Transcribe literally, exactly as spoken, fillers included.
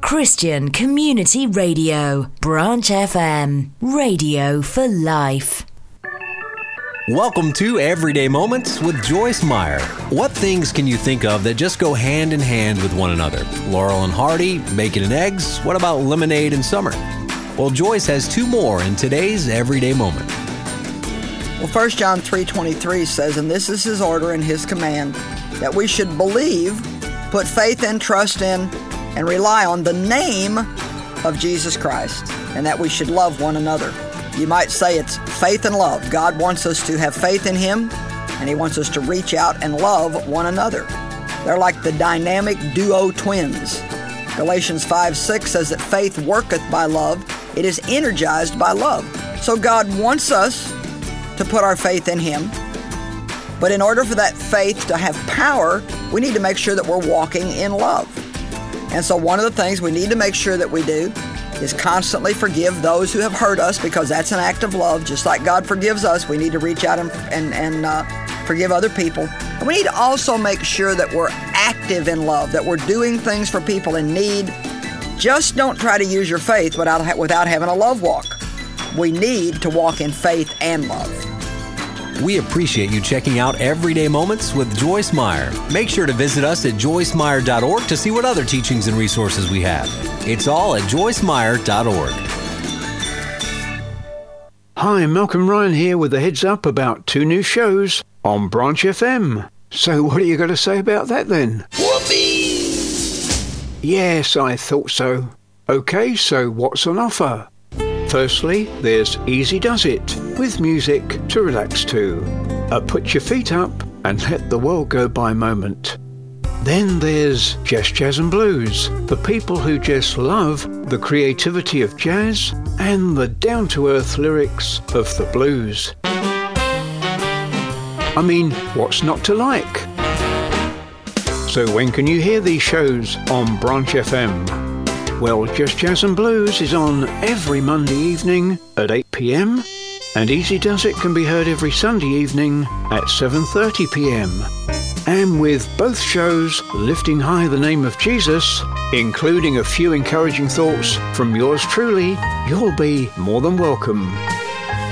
Christian Community Radio, Branch F M, radio for life. Welcome to Everyday Moments with Joyce Meyer. What things can you think of that just go hand in hand with one another? Laurel and Hardy, bacon and eggs? What about lemonade and summer? Well, Joyce has two more in today's Everyday Moment. Well, First John three twenty-three says, and this is his order and his command, that we should believe, put faith and trust in, and rely on the name of Jesus Christ, and that we should love one another. You might say it's faith and love. God wants us to have faith in Him, and He wants us to reach out and love one another. They're like the dynamic duo twins. Galatians five six says that faith worketh by love. It is energized by love. So God wants us to put our faith in Him. But in order for that faith to have power, we need to make sure that we're walking in love. And so one of the things we need to make sure that we do is constantly forgive those who have hurt us, because that's an act of love. Just like God forgives us, we need to reach out and, and, and uh, forgive other people. And we need to also make sure that we're active in love, that we're doing things for people in need. Just don't try to use your faith without, without having a love walk. We need to walk in faith and love. We appreciate you checking out Everyday Moments with Joyce Meyer. Make sure to visit us at joyce meyer dot org to see what other teachings and resources we have. It's all at joyce meyer dot org. Hi, Malcolm Ryan here with a heads up about two new shows on Branch F M. So what are you going to say about that then? Whoopee! Yes, I thought so. Okay, so what's on offer? Firstly, there's Easy Does It, with music to relax to. A put your feet up and let the world go by moment. Then there's Just Jazz and Blues, for people who just love the creativity of jazz and the down-to-earth lyrics of the blues. I mean, what's not to like? So when can you hear these shows on Branch F M? Well, Just Jazz and Blues is on every Monday evening at eight p.m. and Easy Does It can be heard every Sunday evening at seven thirty p.m. And with both shows lifting high the name of Jesus, including a few encouraging thoughts from yours truly, you'll be more than welcome.